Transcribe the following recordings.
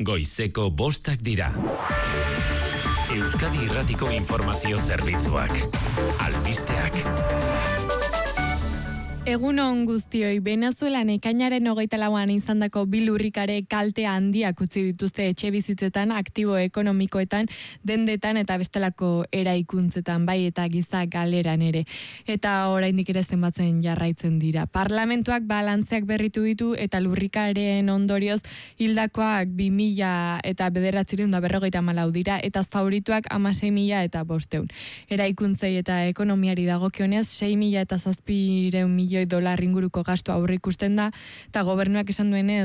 goizeko 5 dira. Euskadi Irratiko Informazio Zerbitzuak. Albisteak. Egun on guztioi, Venezuelan ekainaren 24an izandako bi lurrikare kalte handiak utzi dituzte etxe bizitzetan, aktibo ekonomikoetan, dendetan eta bestelako eraikuntzetan, bai eta giza galeran ere. Eta oraindik ere zenbatzen jarraitzen dira. Parlamentuak balantzeak berritu ditu eta lurrikaren ondorioz hildakoak 2.994 dira eta zaurituak 16.500. Eraikuntzei eta ekonomiari dagokionez 6.700 dolar inguruko gastu aurre ikusten da, eta gobernuak esan duenez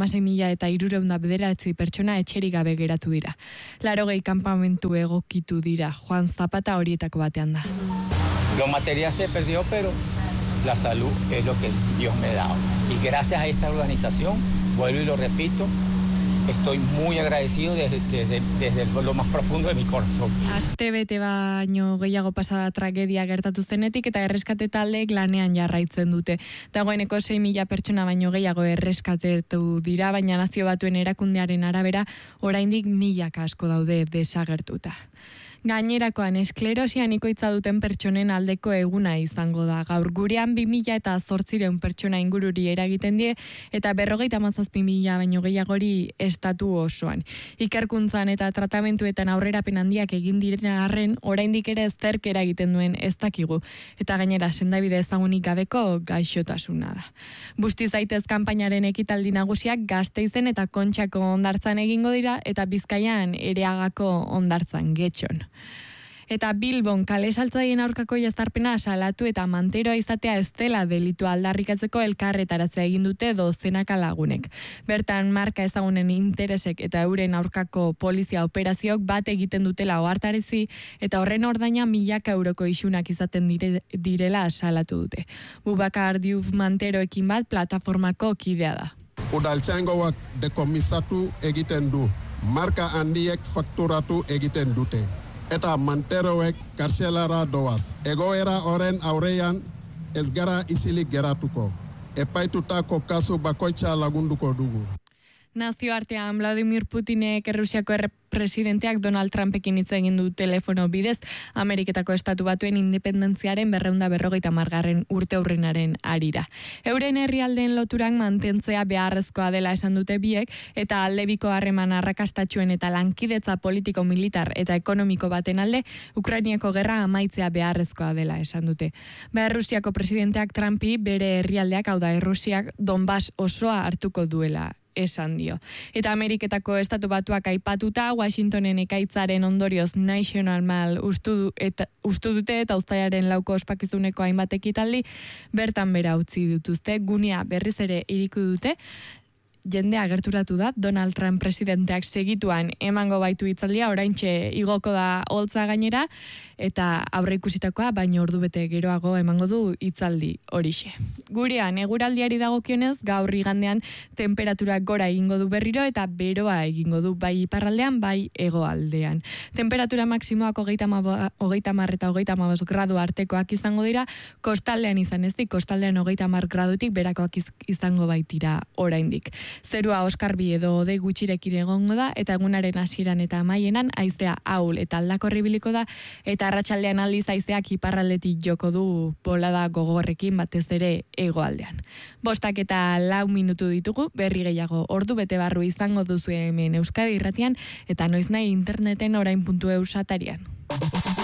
16.309 pertsona etxerik gabe geratu dira. 80 kanpamentu egokitu dira. Juan Zapata horietako batean da. Lo material se perdió, pero la salud es lo que Dios me ha dado. Y gracias a esta organización, vuelvo y lo repito, estoy muy agradecido desde lo más profundo de mi corazón. Astebete baino gehiago pasada tragedia gertatu zenetik eta erreskate taldeek lanean jarraitzen dute. Dagoeneko 6.000 pertsona baino gehiago erreskatetu dira, baina Nazio Batuen erakundearen arabera oraindik milaka asko daude desagertuta. Gainerakoan esklerosian ikoitza duten pertsonen aldeko eguna izango da. Gaur gurean 2.800 pertsona ingururi eragiten die eta 57.000 baino gehiagori estatu osoan. Ikerkuntzan eta tratamentuetan aurrerapen handiak egin diren arren, oraindik ere zerk eragiten duen ez dakigu. Eta gainera sendabide ezagunik gabeko gaixotasuna da. Busti zaitez kanpainaren ekitaldi nagusiak Gasteizen eta Kontxako hondartzan egingo dira eta Bizkaian Ereagako hondartzan Getxon. Eta Bilbon kale saltzaien aurkako jazarpena salatu eta manteroa izatea ez dela delitua aldarrikatzeko elkarretaratzea egin dute dozenaka lagunek. Bertan marka ezagunen interesek eta euren aurkako polizia operazioak bat egiten dutela ohartarazi eta horren ordaina 1.000 euroko isunak izaten direla salatu dute. Bubakar Diouf manteroekin bat plataformako kidea da. Udaltzaingoak dekomisatu egiten du, marka handiek fakturatu egiten dute. Eta manteroek kartzelara doaz. Egoera horren aurrean ez gara isilik geratuko. Epaitutako kasu bakoitza lagunduko dugu. Nazioartean Vladimir Putinek Errusiako presidenteak Donald Trumpekin hitz egin du telefono bidez Ameriketako Estatu Batuen independentziaren 250. urteurrenaren harira. Euren herrialdeen loturak mantentzea beharrezkoa dela esan dute biek eta aldebiko harreman arrakastatxuen eta lankidetza politiko, militar eta ekonomiko baten alde Ukrainiako gerra amaitzea beharrezkoa dela esan dute. Errusiako presidenteak Trumpi bere herrialdeak, hau da Errusiak, Donbass osoa hartuko duela esan dio. Eta Ameriketako Estatu Batuak aipatuta, Washingtonen ekaitzaren ondorioz National Mall ustu dute eta uztailaren 4 ospakizuneko hainbat ekitaldi bertan bera utzi dituzte. Gunea berriz ere iriko dute. Jendea gerturatu da, Donald Trump presidenteak segituan emango baitu hitzaldia, oraintxe igoko da holtza gainera, eta aurre ikusitakoa, baino ordubete geroago emango du hitzaldi horixe. Gurean, eguraldiari dagokionez, gaur igandean temperaturak gora egingo du berriro, eta beroa egingo du bai iparraldean, bai hegoaldean. Temperatura maksimoak 30 eta 35 gradu artekoak izango dira, kostaldean izan ezik, kostaldean 30 gradutik berakoak izango baitira oraindik. Zerua oskarbi edo hodei gutxirekin egongo da eta egunaren hasieran eta amaieran haizea ahul eta aldakorri ibiliko da eta arratsaldean aldiz haizeak iparraldetik joko du bolada gogorrekin batez ere hegoaldean. 5:04 minutu ditugu, berri gehiago ordu bete barru izango duzu hemen Euskadi Irratian eta noiznahi interneten orain.eus atarian.